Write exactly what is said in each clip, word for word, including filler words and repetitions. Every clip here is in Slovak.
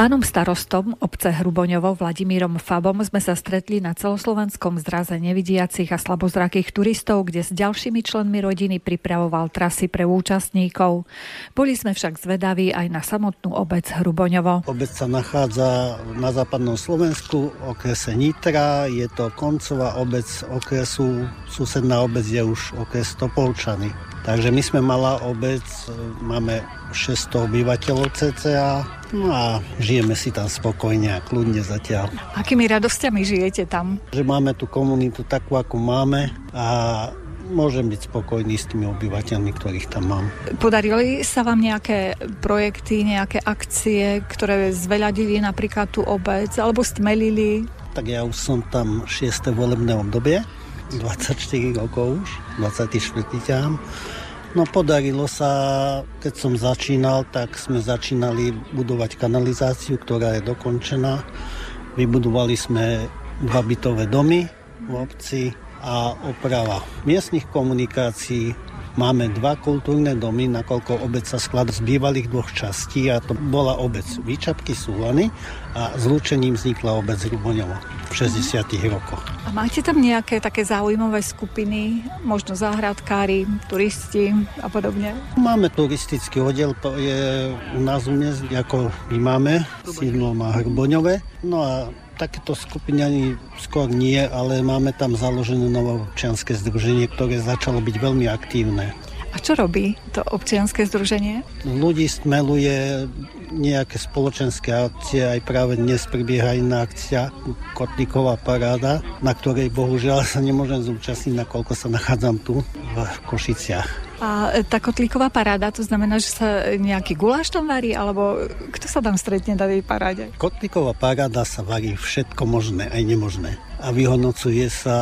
pánom starostom obce Hruboňovo Vladimírom Fabom sme sa stretli na celoslovenskom zraze nevidiacich a slabozrakých turistov, kde s ďalšími členmi rodiny pripravoval trasy pre účastníkov. Boli sme však zvedaví aj na samotnú obec Hruboňovo. Obec sa nachádza na západnom Slovensku, okrese Nitra, je to koncová obec okresu, susedná obec je už okres Topolčany. Takže my sme malá obec, máme šesťsto obyvateľov cca, no a žijeme si tam spokojne a kľudne zatiaľ. Akými radosťami žijete tam? Že máme tú komunitu takú, ako máme a môžem byť spokojný s tými obyvateľmi, ktorých tam mám. Podarili sa vám nejaké projekty, nejaké akcie, ktoré zveľadili napríklad tú obec, alebo stmelili? Tak ja už som tam šieste volebné obdobie, dvadsaťštyri rokov už, dvadsiaty štvrtý ťahám. No podarilo sa, keď som začínal, tak sme začínali budovať kanalizáciu, ktorá je dokončená. Vybudovali sme dva bytové domy v obci a oprava miestnych komunikácií. Máme dva kultúrne domy, nakoľko obec sa skladá z bývalých dvoch častí a to bola obec Výčapky Súlany a zlúčením vznikla obec Hruboňovo v šesťdesiatych rokoch. A máte tam nejaké také záujmové skupiny, možno záhradkári, turisti a podobne? Máme turistický oddiel, to je u nás u nás, ako my máme, sídlo má Hruboňové. No a takéto skupiny ani skôr nie, ale máme tam založené nové občianske združenie, ktoré začalo byť veľmi aktívne. A čo robí to občianske združenie? Ľudí stmeluje nejaké spoločenské akcie, aj práve dnes prebieha iná akcia Kotlíková paráda, na ktorej bohužiaľ sa nemôžem zúčastniť, nakoľko sa nachádzam tu v Košiciach. A tá Kotlíková paráda, to znamená, že sa nejaký guláš tam varí, alebo kto sa tam stretne na tej paráde? Kotlíková paráda sa varí všetko možné, aj nemožné. A vyhodnocuje sa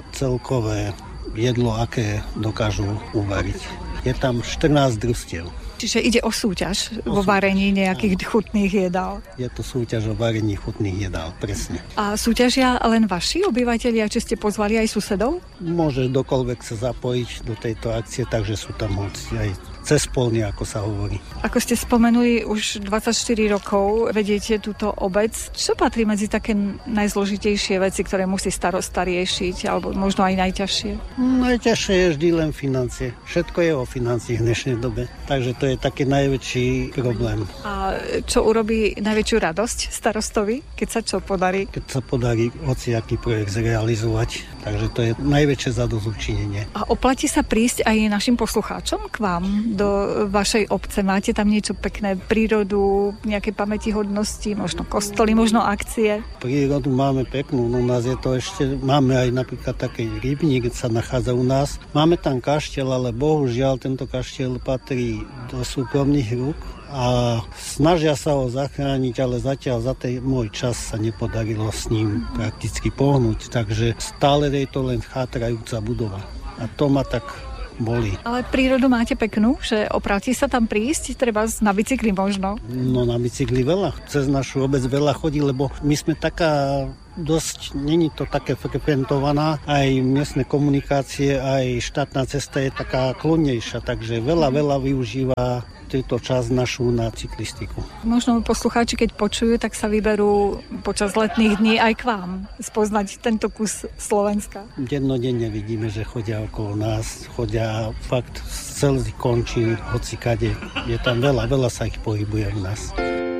celkové jedlo, aké dokážu uvariť. Je tam štrnásť družstiev. Čiže ide o súťaž o vo varení nejakých áno. chutných jedál. Je to súťaž o varení chutných jedál, presne. A súťažia len vaši obyvatelia, či ste pozvali aj susedov? Môže kdokoľvek sa zapojiť do tejto akcie, takže sú tam hoci aj cez polny, ako sa hovorí. Ako ste spomenuli, už dvadsaťštyri rokov vediete túto obec. Čo patrí medzi také najzložitejšie veci, ktoré musí starosta riešiť, alebo možno aj najťažšie? Najťažšie je vždy len financie. Všetko je o financiách v dnešnej dobe. Takže to je taký najväčší problém. A čo urobí najväčšiu radosť starostovi, keď sa čo podarí? Keď sa podarí hociaký projekt zrealizovať. Takže to je najväčšie zadosťučinenie. A oplatí sa prísť aj našim poslucháčom k vám do vašej obce? Máte tam niečo pekné, prírodu, nejaké pamätihodnosti, možno kostoly, možno akcie? Prírodu máme peknú, no u nás je to ešte, máme aj napríklad taký rybník, keď sa nachádza u nás. Máme tam kaštiel, ale bohužiaľ tento kaštiel patrí do súkromných rúk a snažia sa ho zachrániť, ale zatiaľ za tej môj čas sa nepodarilo s ním prakticky pohnúť, takže stále je to len chátrajúca budova. A to ma tak bolí. Ale prírodu máte peknú, že opráti sa tam prísť, treba na bicykli možno? No na bicykli veľa, cez našu obec veľa chodí, lebo my sme taká dosť, není to také frekventovaná, aj miestne komunikácie, aj štátna cesta je taká klonnejšia, takže veľa, veľa využíva túto časť našu na cyklistiku. Možno poslucháči, keď počujú, tak sa vyberú počas letných dní aj k vám spoznať tento kus Slovenska. Dennodenne vidíme, že chodia okolo nás, chodia fakt z celých končín, hocikade. Je tam veľa, veľa sa ich pohybuje v nás.